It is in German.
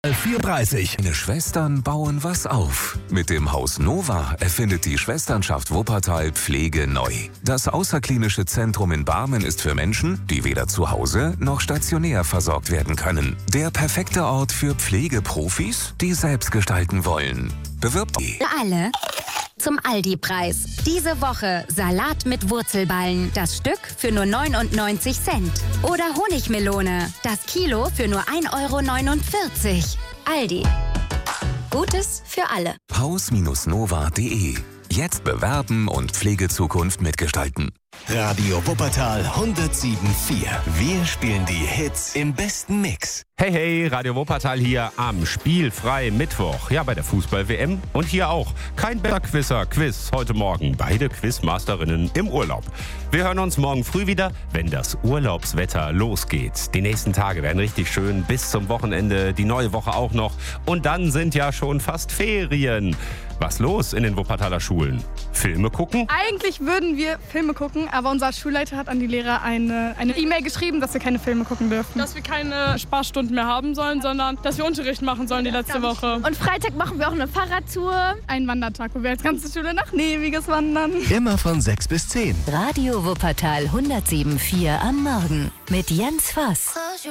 4:30. Meine Schwestern bauen was auf. Mit dem Haus Nova erfindet die Schwesternschaft Wuppertal Pflege neu. Das außerklinische Zentrum in Barmen ist für Menschen, die weder zu Hause noch stationär versorgt werden können. Der perfekte Ort für Pflegeprofis, die selbst gestalten wollen. Bewirbt alle zum Aldi-Preis. Diese Woche Salat mit Wurzelballen. Das Stück für nur 99 Cent. Oder Honigmelone. Das Kilo für nur 1,49 €. Aldi. Gutes für alle. haus-nova.de. Jetzt bewerben und Pflegezukunft mitgestalten. Radio Wuppertal 107.4. Wir spielen die Hits im besten Mix. Hey, hey, Radio Wuppertal hier am Spielfrei Mittwoch. Ja, bei der Fußball-WM und hier auch. Kein Quiz heute Morgen. Beide Quizmasterinnen im Urlaub. Wir hören uns morgen früh wieder, wenn das Urlaubswetter losgeht. Die nächsten Tage werden richtig schön bis zum Wochenende, die neue Woche auch noch. Und dann sind ja schon fast Ferien. Was los in den Wuppertaler Schulen? Filme gucken? Eigentlich würden wir Filme gucken, aber unser Schulleiter hat an die Lehrer eine E-Mail geschrieben, dass wir keine Filme gucken dürfen. Dass wir keine Sparstunden mehr haben sollen, sondern dass wir Unterricht machen sollen die letzte Woche. Und Freitag machen wir auch eine Fahrradtour. Einen Wandertag, wo wir als ganze Schule nach Neviges wandern. Immer von 6 bis 10. Radio Wuppertal 107.4 am Morgen. Mit Jens Voss.